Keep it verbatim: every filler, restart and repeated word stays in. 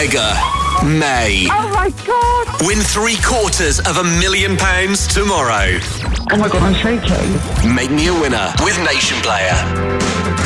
Mega May. Oh my God! Win three quarters of a million pounds tomorrow. Oh my God, I'm shaking. Make me a winner with Nation Player.